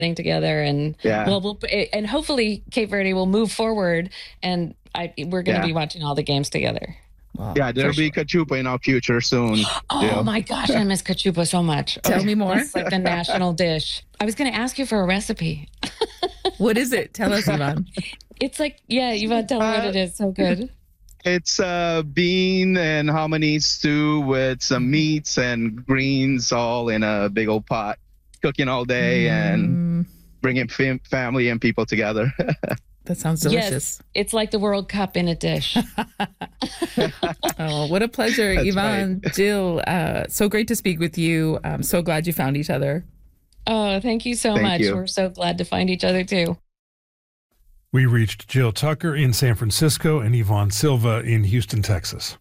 together, and Yeah. and hopefully Cape Verde will move forward, and we're going to be watching all the games together. Wow, yeah, there'll be cachupa in our future soon. Oh my gosh, I miss cachupa so much. Tell me more. It's like the national dish. I was going to ask you for a recipe. What is it? Tell us, Yvonne. It's like, Yvonne, tell me what it is. So good. It's bean and hominy stew with some meats and greens all in a big old pot, cooking all day and bringing family and people together. That sounds delicious. Yes, it's like the World Cup in a dish. Oh, what a pleasure, Yvonne. Right. Jill, so great to speak with you. I'm so glad you found each other. Oh, thank you so much. We're so glad to find each other, too. We reached Jill Tucker in San Francisco and Yvonne Silva in Houston, Texas.